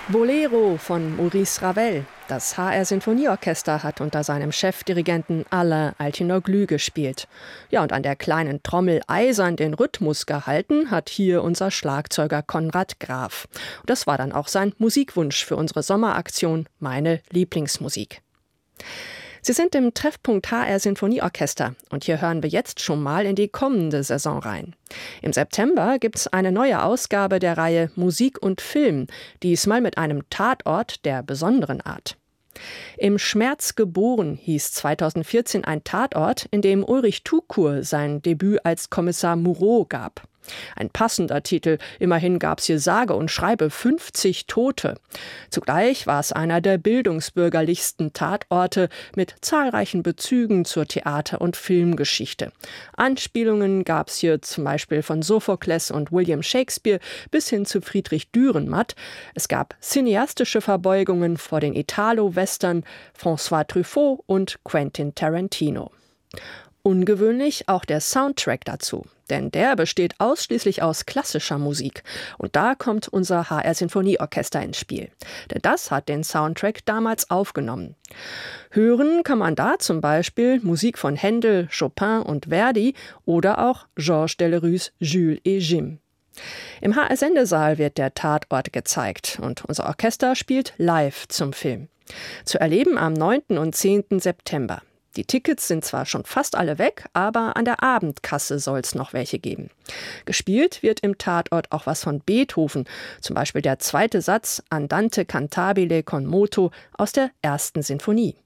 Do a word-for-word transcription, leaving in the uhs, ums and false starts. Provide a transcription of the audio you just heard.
Bolero von Maurice Ravel. Das H R-Sinfonieorchester hat unter seinem Chefdirigenten Alain Altinoglu gespielt. Ja, und an der kleinen Trommel eisern den Rhythmus gehalten hat hier unser Schlagzeuger Konrad Graf. Und das war dann auch sein Musikwunsch für unsere Sommeraktion Meine Lieblingsmusik. Sie sind im Treffpunkt H R-Sinfonieorchester und hier hören wir jetzt schon mal in die kommende Saison rein. Im September gibt es eine neue Ausgabe der Reihe Musik und Film, diesmal mit einem Tatort der besonderen Art. Im Schmerz geboren hieß zweitausendvierzehn ein Tatort, in dem Ulrich Tukur sein Debüt als Kommissar Moreau gab. Ein passender Titel, immerhin gab es hier sage und schreibe fünfzig Tote. Zugleich war es einer der bildungsbürgerlichsten Tatorte mit zahlreichen Bezügen zur Theater- und Filmgeschichte. Anspielungen gab es hier zum Beispiel von Sophokles und William Shakespeare bis hin zu Friedrich Dürrenmatt. Es gab cineastische Verbeugungen vor den Italo-Western François Truffaut und Quentin Tarantino. Ungewöhnlich auch der Soundtrack dazu, denn der besteht ausschließlich aus klassischer Musik. Und da kommt unser H R-Sinfonieorchester ins Spiel. Denn das hat den Soundtrack damals aufgenommen. Hören kann man da zum Beispiel Musik von Händel, Chopin und Verdi oder auch Georges Delerue's Jules et Jim. Im H R-Sendesaal wird der Tatort gezeigt und unser Orchester spielt live zum Film. Zu erleben am neunten und zehnten September. Die Tickets sind zwar schon fast alle weg, aber an der Abendkasse soll es noch welche geben. Gespielt wird im Tatort auch was von Beethoven, zum Beispiel der zweite Satz Andante cantabile con moto aus der ersten Sinfonie.